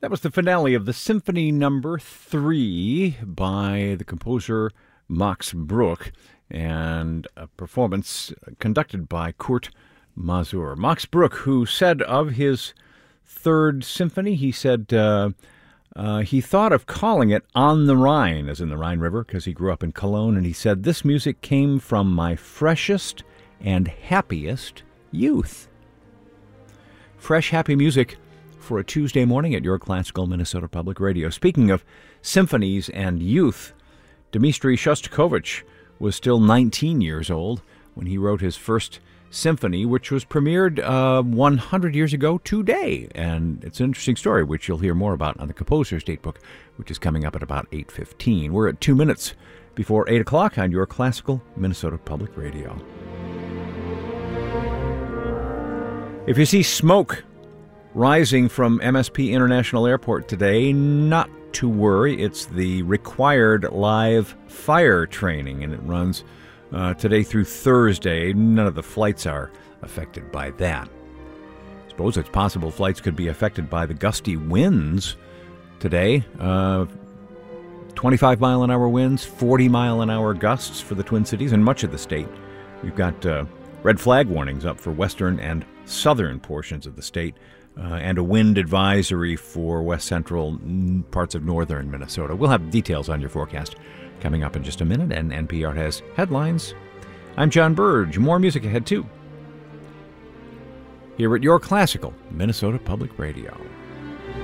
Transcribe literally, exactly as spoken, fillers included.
That was the finale of the Symphony Number Three by the composer Max Bruch, and a performance conducted by Kurt Masur. Max Bruch, who said of his third symphony, he said uh, uh, he thought of calling it On the Rhine, as in the Rhine River, because he grew up in Cologne, and he said, "This music came from my freshest and happiest youth." Fresh, happy music for a Tuesday morning at your classical Minnesota Public Radio. Speaking of symphonies and youth, Dmitri Shostakovich was still nineteen years old when he wrote his first symphony, which was premiered uh, one hundred years ago today. And it's an interesting story, which you'll hear more about on the Composer's Datebook, which is coming up at about eight fifteen. We're at two minutes before eight o'clock on your classical Minnesota Public Radio. If you see smoke rising from M S P International Airport today, not to worry. It's the required live fire training, and it runs uh, today through Thursday. None of the flights are affected by that. I suppose it's possible flights could be affected by the gusty winds today. Uh, twenty-five mile an hour winds, forty mile an hour gusts for the Twin Cities and much of the state. We've got uh, red flag warnings up for western and southern portions of the state. Uh, and a wind advisory for west central parts of northern Minnesota. We'll have details on your forecast coming up in just a minute, and N P R has headlines. I'm John Burge. More music ahead, too, here at your classical Minnesota Public Radio.